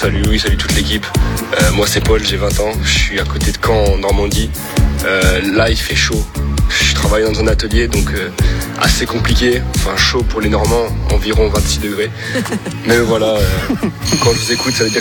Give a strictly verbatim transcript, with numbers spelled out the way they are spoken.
Salut Louis, salut toute l'équipe. Euh, moi c'est Paul, j'ai vingt ans, je suis à côté de Caen en Normandie. Euh, là il fait chaud. Je travaille dans un atelier donc euh, assez compliqué, enfin chaud pour les Normands, environ vingt-six degrés. Mais voilà, euh, quand je vous écoute ça veut dire